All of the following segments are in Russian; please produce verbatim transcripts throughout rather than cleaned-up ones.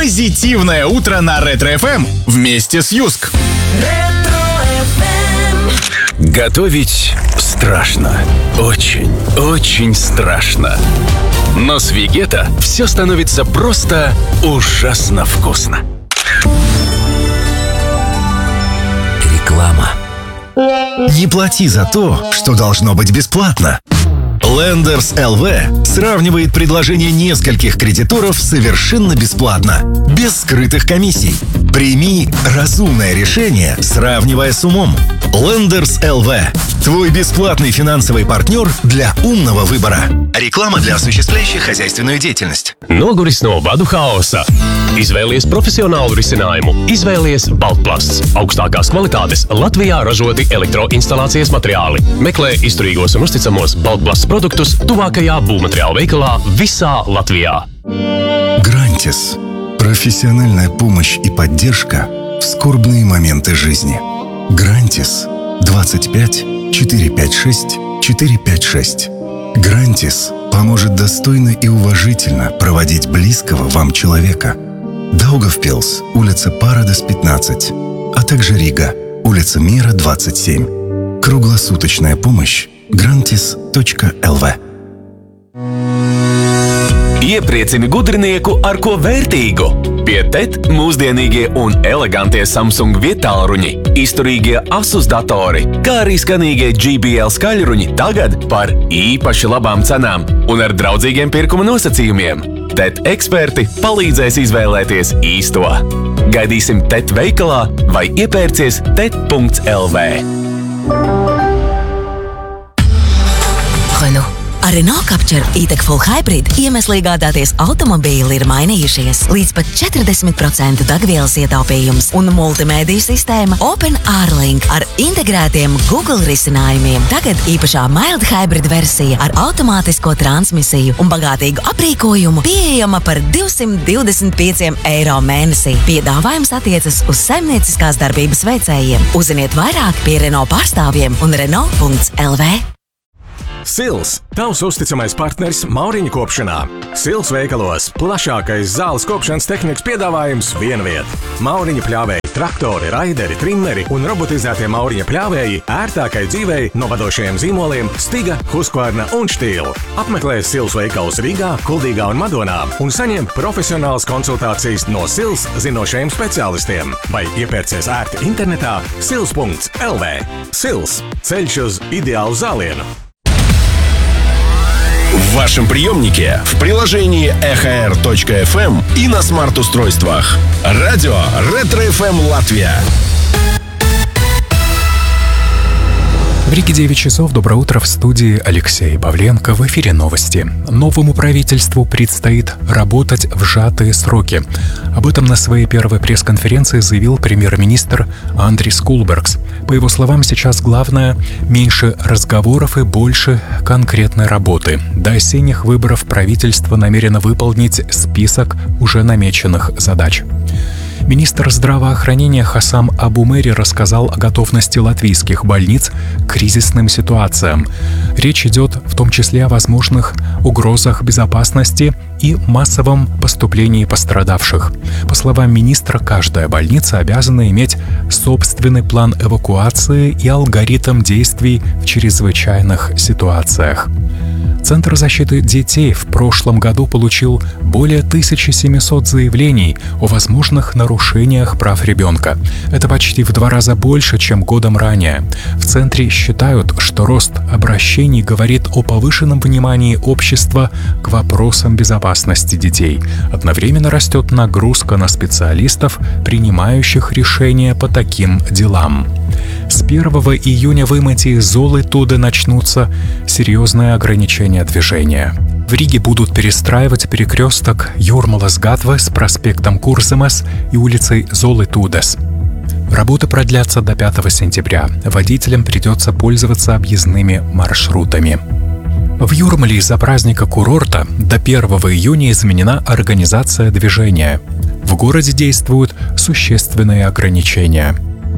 позитивное утро на Ретро эф эм вместе с Юск. Готовить страшно. Очень, очень страшно. Но с Вегета все становится просто ужасно вкусно. Реклама. Не плати за то, что должно быть бесплатно. Lenders эл ви сравнивает предложения нескольких кредиторов совершенно бесплатно, без скрытых комиссий. Прими разумное решение, сравнивая с умом. Lenders эл ви – твой бесплатный финансовый партнер для умного выбора. Реклама для осуществляющих хозяйственную деятельность. Noguris no badu haosa. Izvēlies profesionālu risinājumu. Izvēlies Baltplasts. Augstākās kvalitātes Latvijā ražoti elektroinstalācijas materiāli. Meklē izturīgos un uzticamos Baltplasts produktus tuvākajā būvmateriālu veikalā visā Latvijā. Грантис. Профессиональная помощь и поддержка в скорбные моменты жизни. Грантис. двадцать пять четыреста пятьдесят шесть четыреста пятьдесят шесть. Грантис поможет достойно и уважительно проводить близкого вам человека. Даугавпилс, улица Парадес, пятнадцать, а также Рига, улица Мира, двадцать семь. Круглосуточная помощь грантис точка эл ви. Iepriecini gudrinieku ar ko vērtīgu. Pie Tet mūsdienīgie un elegantie Samsung vietālruņi, izturīgie Asus datori, kā arī skanīgie J B L skaļruņi tagad par īpaši labām cenām un ar draudzīgiem pirkuma nosacījumiem. Tet eksperti palīdzēs izvēlēties īsto. Gaidīsim Tet veikalā vai iepērcies tet punkts el vē. Renault. Ar Renault Captur e-tech Full Hybrid iemesli iegādāties automobīli ir mainījušies. Līdz pat četrdesmit procenti degvielas ietaupījums un multimēdiju sistēma Open R-Link ar integrētiem Google risinājumiem. Tagad īpašā Mild Hybrid versija ar automātisko transmisiju un bagātīgu aprīkojumu pieejama par divsimt divdesmit pieci eiro mēnesī. Piedāvājums attiecas uz saimnieciskās darbības veicējiem. Uzziniet vairāk pie Renault pārstāvjiem un Renault punkts el vē. Sils – tavs uzticamais partneris mauriņu kopšanā. Sils veikalos plašākais zāles kopšanas tehnikas piedāvājums vienviet. Mauriņu pļāvēji, traktori, raideri, trimmeri un robotizētie mauriņu pļāvēji ērtākai dzīvei no vadošajiem zīmoliem Stiga, Husqvarna un Stihl. Apmeklē Sils veikalus Rīgā, Kuldīgā un Madonā un saņem profesionālas konsultācijas no Sils zinošajiem speciālistiem. Vai iepērcies ērti internetā sils punkts el vē. Sils – ceļš uz ideālu zālienu. В вашем приемнике, в приложении эхо эр точка эф эм и на смарт-устройствах. Радио Ретро эф эм Латвия. В Риге девять часов. Доброе утро, в студии Алексей Павленко. В эфире новости. Новому правительству предстоит работать в сжатые сроки. Об этом на своей первой пресс-конференции заявил премьер-министр Андрис Кулбергс. По его словам, сейчас главное – меньше разговоров и больше конкретной работы. До осенних выборов правительство намерено выполнить список уже намеченных задач. Министр здравоохранения Хасам Абумери рассказал о готовности латвийских больниц к кризисным ситуациям. Речь идет в том числе о возможных угрозах безопасности и массовом поступлении пострадавших. По словам министра, каждая больница обязана иметь собственный план эвакуации и алгоритм действий в чрезвычайных ситуациях. Центр защиты детей в прошлом году получил более тысячи семисот заявлений о возможных нарушениях прав ребенка. Это почти в два раза больше, чем годом ранее. В центре считают, что рост обращений говорит о повышенном внимании общества к вопросам безопасности детей. Одновременно растет нагрузка на специалистов, принимающих решения по таким делам. С первого июня в Имати Золотуде начнутся серьезные ограничения движения. В Риге будут перестраивать перекресток Юрмалас-Гатве с проспектом Курземес и улицей Золотудес. Работы продлятся до пятого сентября. Водителям придется пользоваться объездными маршрутами. В Юрмале из-за праздника курорта до первого июня изменена организация движения. В городе действуют существенные ограничения.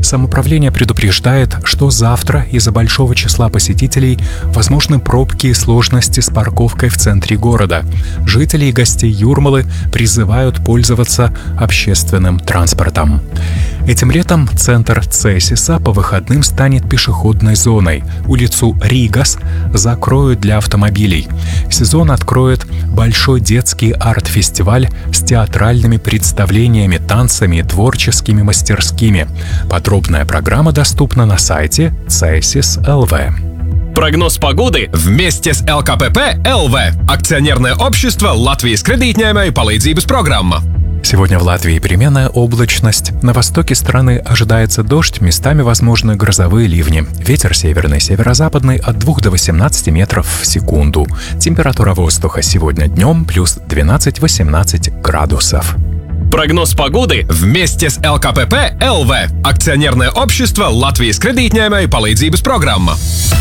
Самоуправление предупреждает, что завтра из-за большого числа посетителей возможны пробки и сложности с парковкой в центре города. Жители и гостей Юрмалы призывают пользоваться общественным транспортом. Этим летом центр Цесиса по выходным станет пешеходной зоной. Улицу Ригас закроют для автомобилей. Сезон откроет большой детский арт-фестиваль с театральными представлениями, танцами и творческими мастерскими. Подробная программа доступна на сайте Цесис точка эл ви. Прогноз погоды вместе с эл ка пэ пэ эл ви. Акционерное общество Латвijas kredītņēmēju palīdzības programma. Сегодня в Латвии переменная облачность. На востоке страны ожидается дождь, местами возможны грозовые ливни. Ветер северный, северо-западный от двух до восемнадцати метров в секунду. Температура воздуха сегодня днем плюс двенадцать-восемнадцать градусов. Прогноз погоды вместе с эл ка пэ пэ эл ви. Акционерное общество Латвijas kredītņēmēju palīdzības programma.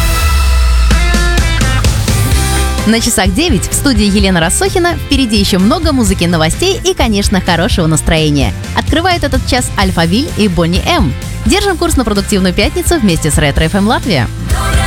На часах девять в студии Елена Рассохина. Впереди еще много музыки, новостей и, конечно, хорошего настроения. Открывает этот час Альфавиль и Бонни М. Держим курс на продуктивную пятницу вместе с Ретро эф эм Латвия.